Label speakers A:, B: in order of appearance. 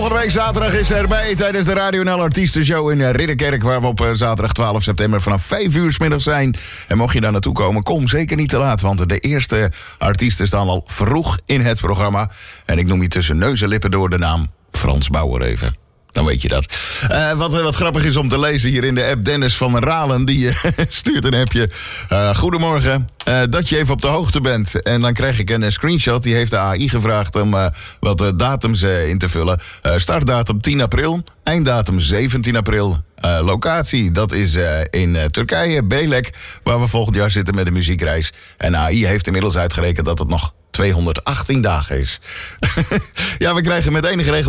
A: Volgende week zaterdag is er bij tijdens de Radio NL Artiestenshow in Ridderkerk, waar we op zaterdag 12 september vanaf 5 uur 's middags zijn. En mocht je daar naartoe komen, kom zeker niet te laat, want de eerste artiesten staan al vroeg in het programma. En ik noem je tussen neus en lippen door de naam Frans Bauer even. Dan weet je dat. Wat grappig is om te lezen hier in de app. Dennis van Ralen, die stuurt een appje. Goedemorgen, dat je even op de hoogte bent. En dan krijg ik een screenshot. Die heeft de AI gevraagd om wat datums in te vullen. Startdatum 10 april, einddatum 17 april. Locatie, dat is in Turkije, Belek, waar we volgend jaar zitten met de muziekreis. En AI heeft inmiddels uitgerekend dat het nog 218 dagen is. Ja, we krijgen met enige